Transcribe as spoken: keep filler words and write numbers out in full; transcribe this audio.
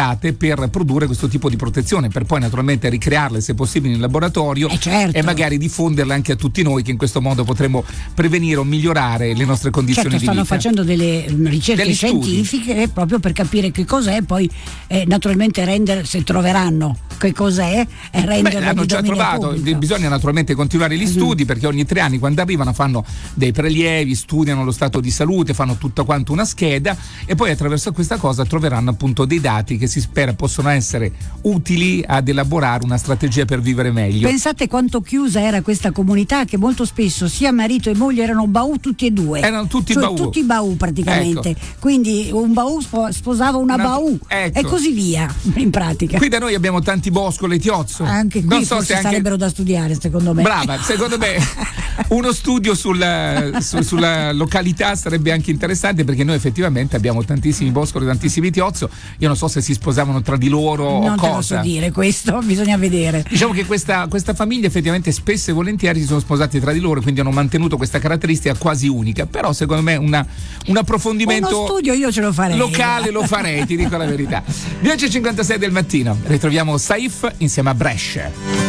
progettate per produrre questo tipo di protezione, per poi naturalmente ricrearle se possibile in laboratorio eh certo. e magari diffonderle anche a tutti noi, che in questo modo potremo prevenire o migliorare le nostre condizioni certo, di vita. Stanno facendo delle ricerche Degli scientifiche studi. proprio per capire che cos'è, poi eh, naturalmente rendere, se troveranno che cos'è, e renderlo Beh, hanno di già dominio trovato, pubblico. bisogna naturalmente continuare gli studi, perché ogni tre anni quando arrivano fanno dei prelievi, studiano lo stato di salute, fanno tutta quanto una scheda e poi attraverso questa cosa troveranno appunto dei dati che si spera possono essere utili ad elaborare una strategia per vivere meglio. Pensate quanto chiusa era questa comunità, che molto spesso sia marito e moglie erano baù tutti e due, erano tutti cioè, baù tutti baù praticamente, ecco. Quindi un baù sposava una, una baù ecco. e così via in pratica. Qui da noi abbiamo tanti Boscolo e Tiozzo, anche qui non so forse se anche... sarebbero da studiare secondo me. Brava, secondo me uno studio sulla, su, sulla località sarebbe anche interessante, perché noi effettivamente abbiamo tantissimi Boscolo e tantissimi Tiozzo. Io non so se si sposavano tra di loro non o te cosa. lo so dire, questo bisogna vedere. Diciamo che questa, questa famiglia effettivamente spesso e volentieri si sono sposati tra di loro, quindi hanno mantenuto questa caratteristica quasi unica, però secondo me una, un approfondimento uno studio io ce lo farei locale lo farei, ti dico la verità. dieci e cinquantasei del mattino ritroviamo Saif insieme a Brescia.